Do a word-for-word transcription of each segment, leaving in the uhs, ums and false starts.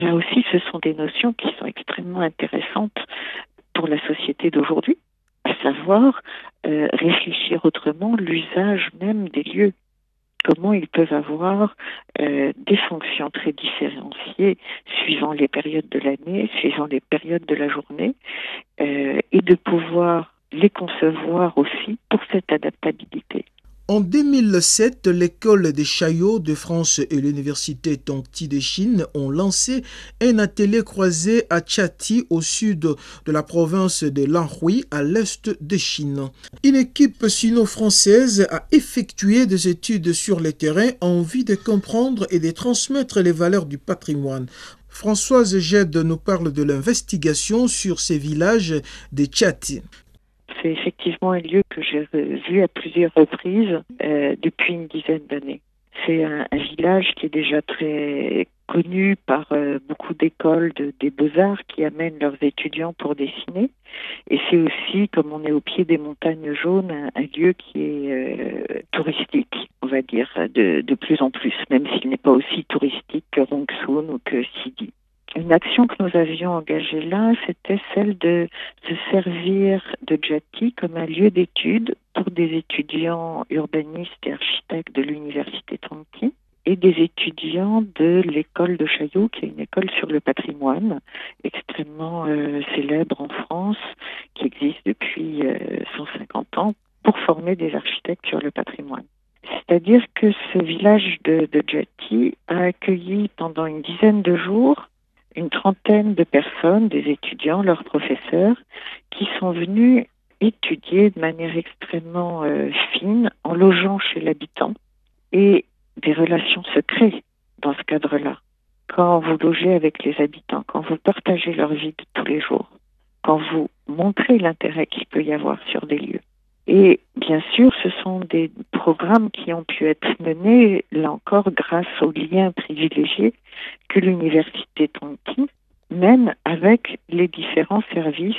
Là aussi, ce sont des notions qui sont extrêmement intéressantes pour la société d'aujourd'hui, à savoir euh, réfléchir autrement l'usage même des lieux. Comment ils peuvent avoir euh, des fonctions très différenciées suivant les périodes de l'année, suivant les périodes de la journée, euh, et de pouvoir les concevoir aussi pour cette adaptabilité. En deux mille sept, l'école des Chaillots de France et l'université Tongti de Chine ont lancé un atelier croisé à Chati, au sud de la province de l'Anhui, à l'est de Chine. Une équipe sino-française a effectué des études sur le terrain en vue de comprendre et de transmettre les valeurs du patrimoine. Françoise Gede nous parle de l'investigation sur ces villages de Chati. C'est effectivement un lieu que j'ai vu à plusieurs reprises euh, depuis une dizaine d'années. C'est un, un village qui est déjà très connu par euh, beaucoup d'écoles de, des beaux-arts qui amènent leurs étudiants pour dessiner. Et c'est aussi, comme on est au pied des montagnes jaunes, un, un lieu qui est euh, touristique, on va dire, de, de plus en plus, même s'il n'est pas aussi touristique que Rongsun ou que Sidi. Une action que nous avions engagée là, c'était celle de se servir de Jati comme un lieu d'étude pour des étudiants urbanistes et architectes de l'université Tongti et des étudiants de l'école de Chaillot, qui est une école sur le patrimoine extrêmement euh, célèbre en France, qui existe depuis euh, cent cinquante ans, pour former des architectes sur le patrimoine. C'est-à-dire que ce village de, de Jati a accueilli pendant une dizaine de jours une trentaine de personnes, des étudiants, leurs professeurs, qui sont venus étudier de manière extrêmement euh, fine, en logeant chez l'habitant, et des relations se créent dans ce cadre-là. Quand vous logez avec les habitants, quand vous partagez leur vie de tous les jours, quand vous montrez l'intérêt qu'il peut y avoir sur des lieux. Et bien sûr, ce sont des programmes qui ont pu être menés, là encore, grâce aux liens privilégiés que l'université Tongti mène avec les différents services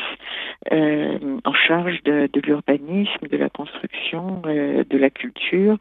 euh, en charge de, de l'urbanisme, de la construction, euh, de la culture,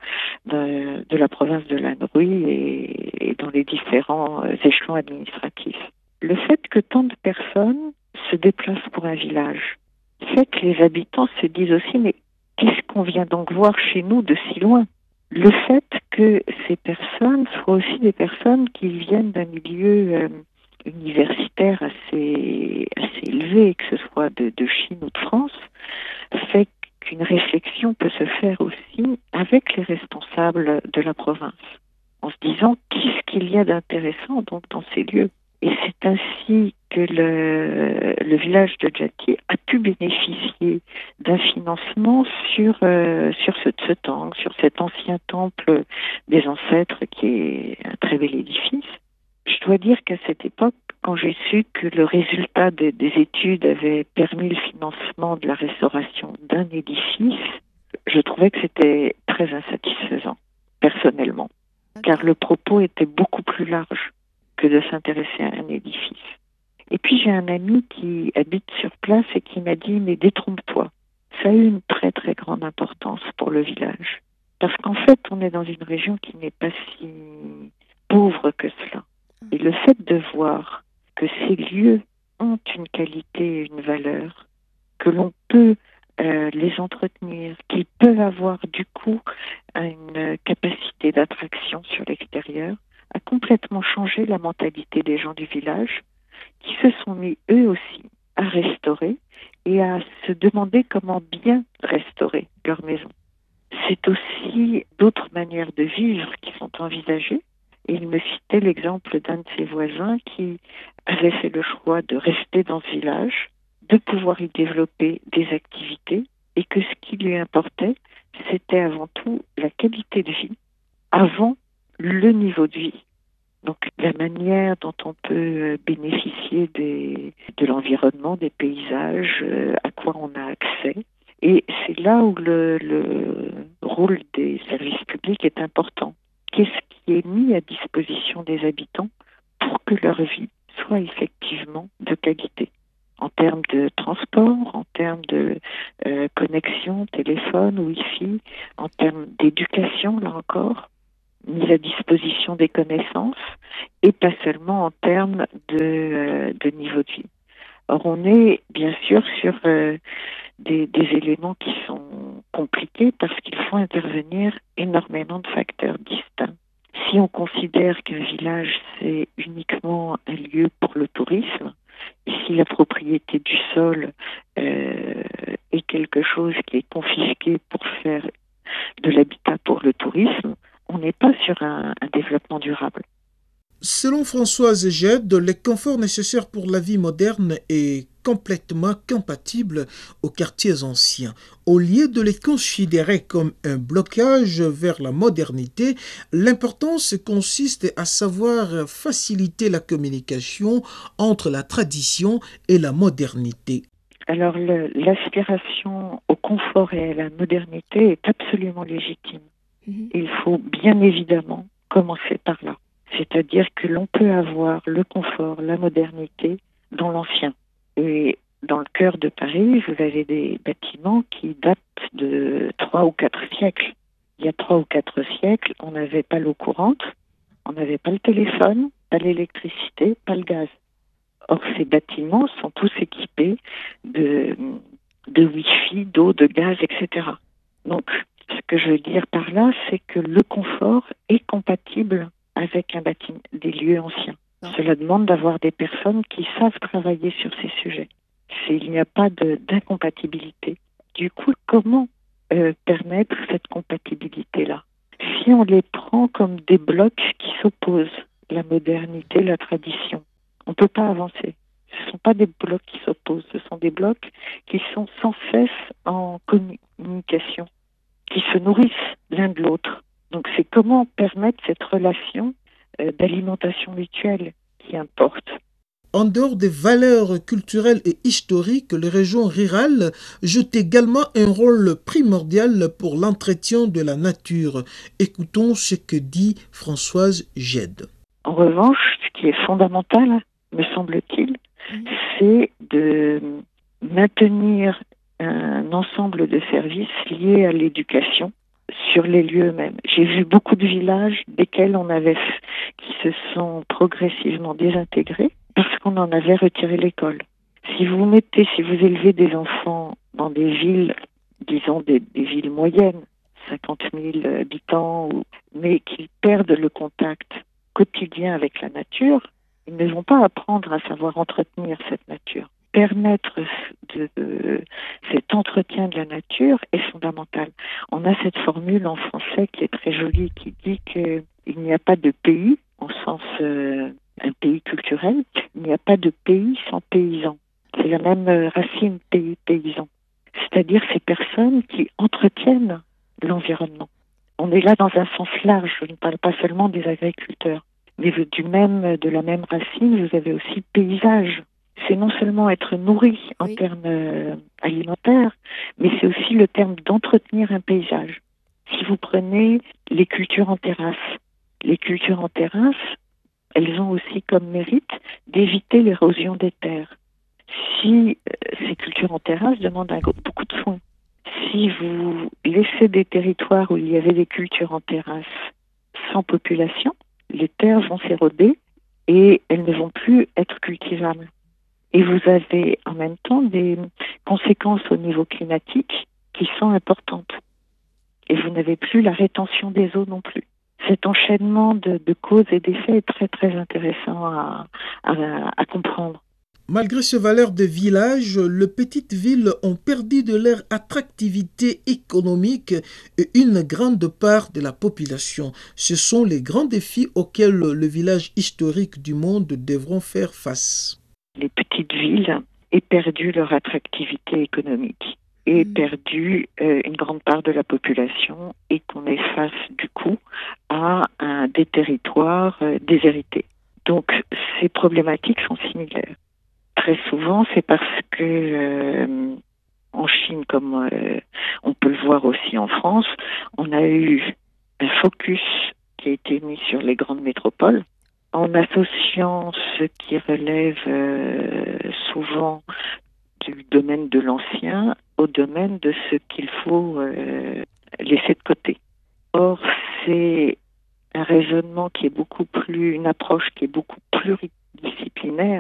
de, de la province de l'Anhui et, et dans les différents euh, échelons administratifs. Le fait que tant de personnes se déplacent pour un village fait que les habitants se disent aussi, mais qu'est-ce qu'on vient donc voir chez nous de si loin? Le fait que ces personnes soient aussi des personnes qui viennent d'un milieu euh, universitaire assez, assez élevé, que ce soit de, de Chine ou de France, fait qu'une réflexion peut se faire aussi avec les responsables de la province, en se disant qu'est-ce qu'il y a d'intéressant donc dans ces lieux. Et c'est ainsi que le, le village de Jati a pu bénéficier d'un financement sur, euh, sur ce Tsetang, sur cet ancien temple des ancêtres qui est un très bel édifice. Je dois dire qu'à cette époque, quand j'ai su que le résultat de, des études avait permis le financement de la restauration d'un édifice, je trouvais que c'était très insatisfaisant, personnellement, car le propos était beaucoup plus large que de s'intéresser à un édifice. Et puis j'ai un ami qui habite sur place et qui m'a dit, mais détrompe-toi. Ça a eu une très très grande importance pour le village. Parce qu'en fait, on est dans une région qui n'est pas si pauvre que cela. Et le fait de voir que ces lieux ont une qualité et une valeur, que l'on peut euh, les entretenir, qu'ils peuvent avoir du coup une capacité d'attraction sur l'extérieur, a complètement changé la mentalité des gens du village qui se sont mis eux aussi à restaurer et à se demander comment bien restaurer leur maison. C'est aussi d'autres manières de vivre qui sont envisagées. Et il me citait l'exemple d'un de ses voisins qui avait fait le choix de rester dans ce village, de pouvoir y développer des activités et que ce qui lui importait, c'était avant tout la qualité de vie avant le niveau de vie. Donc la manière dont on peut bénéficier des, de l'environnement, des paysages, euh, à quoi on a accès. Et c'est là où le, le rôle des services publics est important. Qu'est-ce qui est mis à disposition des habitants pour que leur vie soit effectivement de qualité, en termes de transport, en termes de euh, connexion, téléphone, Wi-Fi, en termes d'éducation, là encore. mise à disposition des connaissances et pas seulement en termes de, euh, de niveau de vie. Or, on est bien sûr sur euh, des, des éléments qui sont compliqués parce qu'il faut intervenir énormément de facteurs distincts. Si on considère qu'un village, c'est uniquement un lieu pour le tourisme, et si la propriété du sol euh, est quelque chose qui est confisqué pour faire de l'habitat pour le tourisme, on n'est pas sur un, un développement durable. Selon Françoise Gede, les conforts nécessaires pour la vie moderne est complètement compatible aux quartiers anciens. Au lieu de les considérer comme un blocage vers la modernité, l'importance consiste à savoir faciliter la communication entre la tradition et la modernité. Alors le, l'aspiration au confort et à la modernité est absolument légitime. Mmh. Il faut bien évidemment commencer par là. C'est-à-dire que l'on peut avoir le confort, la modernité dans l'ancien. Et dans le cœur de Paris, vous avez des bâtiments qui datent de trois ou quatre siècles. Il y a trois ou quatre siècles, on n'avait pas l'eau courante, on n'avait pas le téléphone, pas l'électricité, pas le gaz. Or, ces bâtiments sont tous équipés de, de Wi-Fi, d'eau, de gaz, et cetera. Donc, ce que je veux dire par là, c'est que le confort est compatible avec un bâtiment, des lieux anciens. Non. Cela demande d'avoir des personnes qui savent travailler sur ces sujets. C'est, il n'y a pas de, d'incompatibilité. Du coup, comment euh, permettre cette compatibilité-là? Si on les prend comme des blocs qui s'opposent, la modernité, la tradition, on ne peut pas avancer. Ce ne sont pas des blocs qui s'opposent, ce sont des blocs qui sont sans cesse en communication, qui se nourrissent l'un de l'autre. Donc c'est comment permettre cette relation euh, d'alimentation mutuelle qui importe. En dehors des valeurs culturelles et historiques, les régions rurales jouent également un rôle primordial pour l'entretien de la nature. Écoutons ce que dit Françoise Gede. En revanche, ce qui est fondamental, me semble-t-il, mmh. c'est de maintenir un ensemble de services liés à l'éducation sur les lieux eux-mêmes. J'ai vu beaucoup de villages desquels on avait qui se sont progressivement désintégrés parce qu'on en avait retiré l'école. Si vous mettez, si vous élevez des enfants dans des villes, disons des, des villes moyennes, cinquante mille habitants, ou, mais qu'ils perdent le contact quotidien avec la nature, ils ne vont pas apprendre à savoir entretenir cette nature. Permettre de, de, cet entretien de la nature est fondamental. On a cette formule en français qui est très jolie, qui dit qu'il n'y a pas de pays, en sens euh, un pays culturel, il n'y a pas de pays sans paysans. C'est la même racine pays-paysan. C'est-à-dire ces personnes qui entretiennent l'environnement. On est là dans un sens large, je ne parle pas seulement des agriculteurs, mais du même, de la même racine, vous avez aussi paysage. C'est non seulement être nourri en oui. termes euh, alimentaires, mais c'est aussi le terme d'entretenir un paysage. Si vous prenez les cultures en terrasse, les cultures en terrasse, elles ont aussi comme mérite d'éviter l'érosion des terres. Si euh, ces cultures en terrasse demandent un, beaucoup de soins, si vous laissez des territoires où il y avait des cultures en terrasse sans population, les terres vont s'éroder et elles ne vont plus être cultivables. Et vous avez en même temps des conséquences au niveau climatique qui sont importantes. Et vous n'avez plus la rétention des eaux non plus. Cet enchaînement de, de causes et d'effets est très très intéressant à, à, à comprendre. Malgré ce valeur de village, les petites villes ont perdu de leur attractivité économique et une grande part de la population. Ce sont les grands défis auxquels le village historique du monde devront faire face. Les petites villes aient perdu leur attractivité économique, aient mmh. perdu euh, une grande part de la population et qu'on est face du coup à un, des territoires euh, déshérités. Donc ces problématiques sont similaires. Très souvent, c'est parce que euh, en Chine, comme euh, on peut le voir aussi en France, on a eu un focus qui a été mis sur les grandes métropoles, en associant ce qui relève euh, souvent du domaine de l'ancien au domaine de ce qu'il faut euh, laisser de côté. Or, c'est un raisonnement qui est beaucoup plus, une approche qui est beaucoup plus disciplinaire.